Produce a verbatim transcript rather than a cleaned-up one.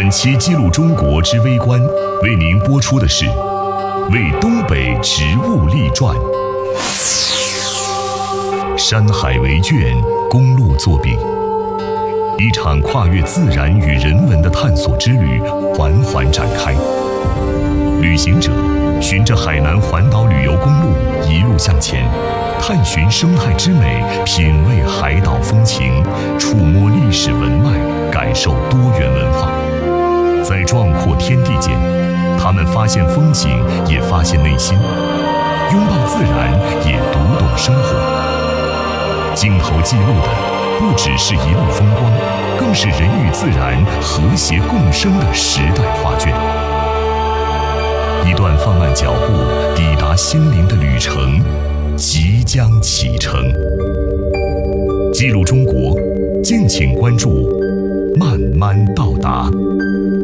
本期记录中国之微观，为您播出的是《为东北植物立传》。山海为卷，公路作笔，一场跨越自然与人文的探索之旅缓缓展开。旅行者循着海南环岛旅游公路一路向前，探寻生态之美，品味海岛风情，触摸历史文脉，感受多元文化。在壮阔天地间，他们发现风景，也发现内心；拥抱自然，也读懂生活。镜头记录的不只是一路风光，更是人与自然和谐共生的时代画卷。一段放慢脚步抵达心灵的旅程即将启程。记录中国，敬请关注慢慢到达。